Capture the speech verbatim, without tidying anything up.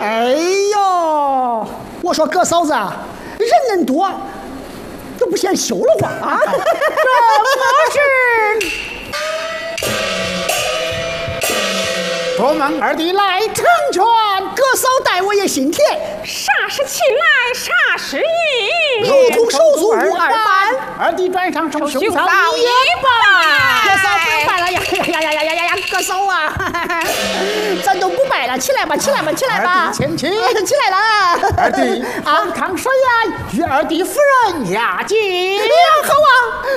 哎呦，我说哥嫂子，人恁多，都不嫌羞了慌啊？ 这不是。 我们二弟来成全，哥嫂待我也心甜。 啥是亲来，啥是义， 如同手足无二般。 二弟转上手， 兄嫂一拜。 哥嫂不用拜了呀呀呀呀呀呀呀！哥嫂啊，咱都不拜了，起来吧，起来吧，起来吧！ 二弟前妻， 起来了。 二弟，安康说呀，与二弟夫人押金。 好啊，